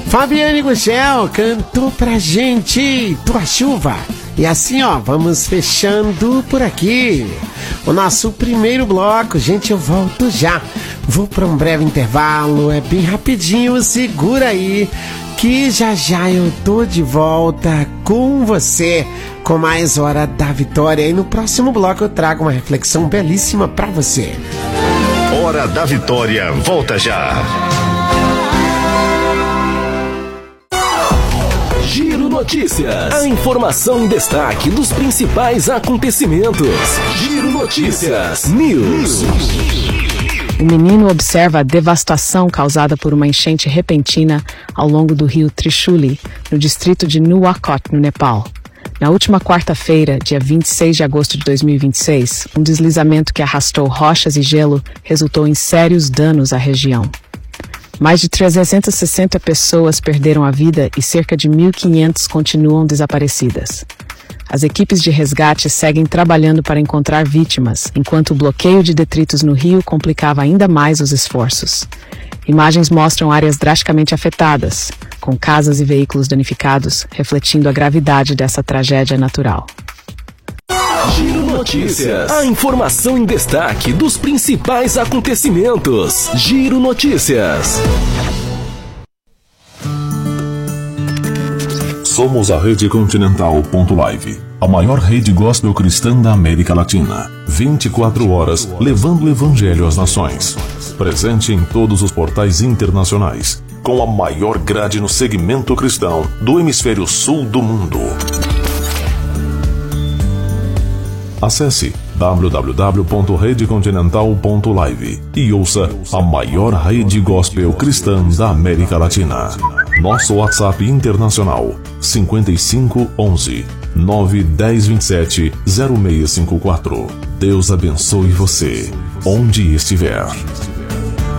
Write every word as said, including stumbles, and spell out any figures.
Fabiane Gugel cantou pra gente Tua Chuva. E assim, ó, vamos fechando por aqui o nosso primeiro bloco. Gente, eu volto já. Vou para um breve intervalo, é bem rapidinho, segura aí, que já já eu tô de volta com você com mais Hora da Vitória. E no próximo bloco eu trago uma reflexão belíssima pra você. Hora da Vitória, volta já. Giro Notícias. A informação em destaque dos principais acontecimentos. Giro Notícias. News. O menino observa a devastação causada por uma enchente repentina ao longo do rio Trishuli, no distrito de Nuwakot, no Nepal. Na última quarta-feira, dia vinte e seis de agosto de dois mil e vinte e seis, um deslizamento que arrastou rochas e gelo resultou em sérios danos à região. Mais de trezentas e sessenta pessoas perderam a vida e cerca de mil e quinhentas continuam desaparecidas. As equipes de resgate seguem trabalhando para encontrar vítimas, enquanto o bloqueio de detritos no rio complicava ainda mais os esforços. Imagens mostram áreas drasticamente afetadas, com casas e veículos danificados, refletindo a gravidade dessa tragédia natural. Giro Notícias. A informação em destaque dos principais acontecimentos. Giro Notícias. Somos a Rede Continental.live, a maior rede gospel cristã da América Latina. vinte e quatro horas levando o evangelho às nações. Presente em todos os portais internacionais, com a maior grade no segmento cristão do hemisfério sul do mundo. Acesse w w w ponto rede continental ponto live e ouça a maior rede gospel cristã da América Latina. Nosso WhatsApp internacional cinco cinco um um nove um zero dois sete zero seis cinco quatro. Deus abençoe você, onde estiver.